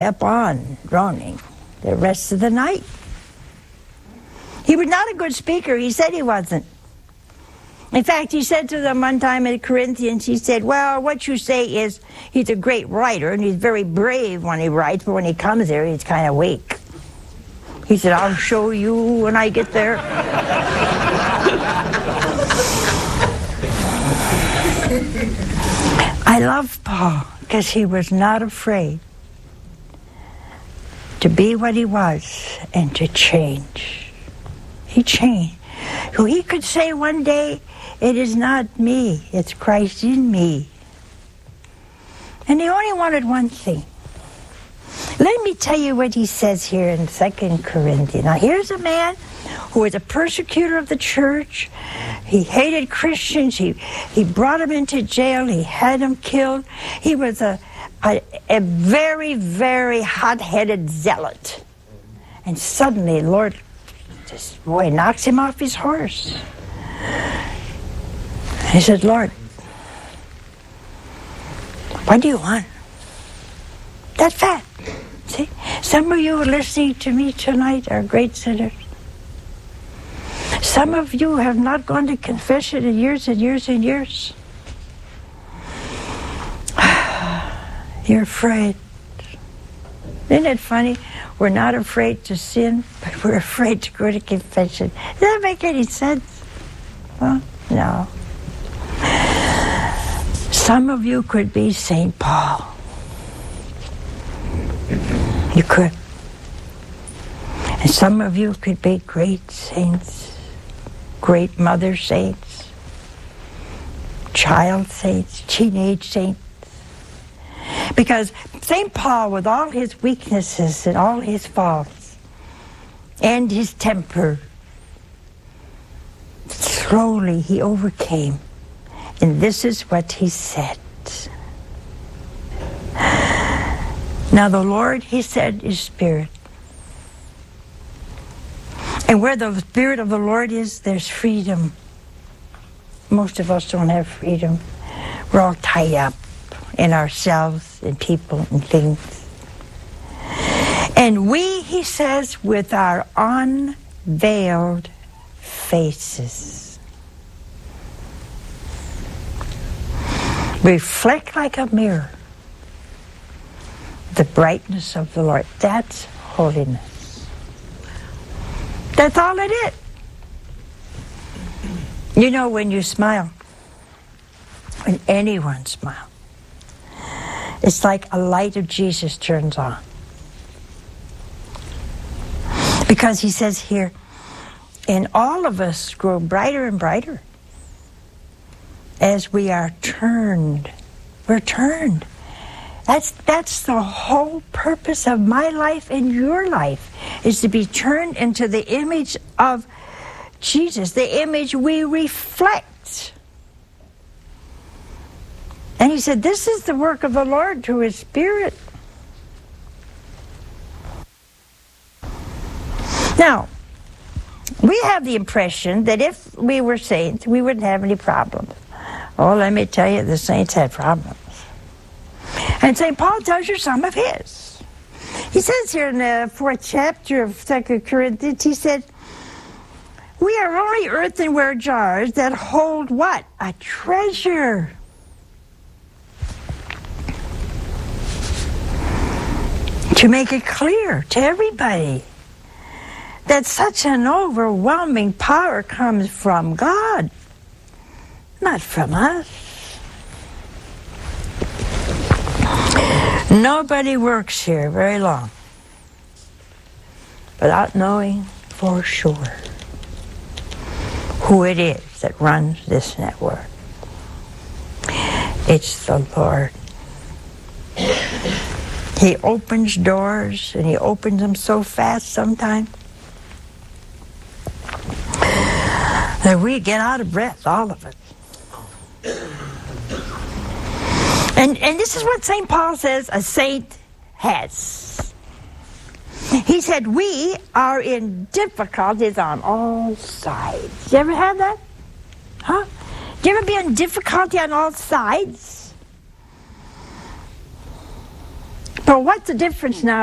kept on droning the rest of the night. He was not a good speaker. He said he wasn't. In fact, he said to them one time in Corinthians, he said, well, what you say is he's a great writer, and he's very brave when he writes, but when he comes there, he's kind of weak. He said, I'll show you when I get there. I love Paul because he was not afraid to be what he was and to change. He changed. So he could say one day, it is not me, it's Christ in me. And he only wanted one thing. Let me tell you what he says here in 2 Corinthians. Now here's a man who was a persecutor of the church. He hated Christians. He brought them into jail. He had them killed. He was a very, very hot-headed zealot. And suddenly, Lord, just, boy, knocks him off his horse. He said, Lord, what do you want? That's fat. See, some of you listening to me tonight are great sinners. Some of you have not gone to confession in years and years and years. You're afraid. Isn't it funny? We're not afraid to sin, but we're afraid to go to confession. Does that make any sense? Well, no. Some of you could be St. Paul. You could. And some of you could be great saints, great mother saints, child saints, teenage saints. Because St. Paul, with all his weaknesses and all his faults and his temper, slowly he overcame. And this is what he said. Now the Lord, he said, is spirit. And where the Spirit of the Lord is, there's freedom. Most of us don't have freedom. We're all tied up in ourselves and people and things. And we, he says, with our unveiled faces, reflect like a mirror the brightness of the Lord. That's holiness. That's all it is. You know, when you smile, when anyone smiles, it's like a light of Jesus turns on. Because he says here, and all of us grow brighter and brighter as we are turned. We're turned. That's the whole purpose of my life and your life, is to be turned into the image of Jesus, the image we reflect. And he said, this is the work of the Lord through his Spirit. Now, we have the impression that if we were saints, we wouldn't have any problems. Oh, let me tell you, the saints had problems. And St. Paul tells you some of his. He says here in the 4th chapter of 2 Corinthians, he said, we are only earthenware jars that hold what? A treasure. To make it clear to everybody that such an overwhelming power comes from God, not from us. Nobody works here very long without knowing for sure who it is that runs this network. It's the Lord. He opens doors, and he opens them so fast sometimes that we get out of breath, all of it. And this is what St. Paul says a saint has. He said, we are in difficulties on all sides. You ever had that? Huh? Do you ever be in difficulty on all sides? So what's the difference now